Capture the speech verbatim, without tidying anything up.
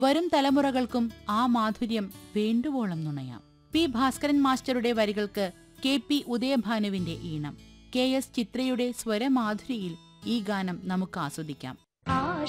വരും തലമുറകൾക്കും ആ മാധുര്യം വേണ്ടുവോളം നുണയാം. പി ഭാസ്കരൻ മാസ്റ്ററുടെ വരികൾക്ക് കെ പി ഉദയഭാനുവിന്റെ ഈണം. കെ എസ് ചിത്രയുടെ സ്വരമാധുരിയിൽ ഈ ഗാനം നമുക്ക് ആസ്വദിക്കാം.